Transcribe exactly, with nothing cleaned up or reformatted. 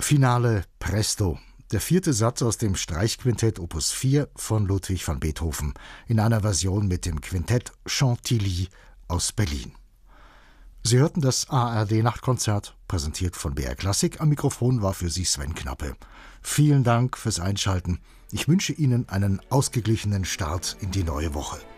Finale Presto, der vierte Satz aus dem Streichquintett Opus vier von Ludwig van Beethoven in einer Version mit dem Quintett Chantilly aus Berlin. Sie hörten das A R D-Nachtkonzert, präsentiert von B R Klassik. Am Mikrofon war für Sie Sven Knappe. Vielen Dank fürs Einschalten. Ich wünsche Ihnen einen ausgeglichenen Start in die neue Woche.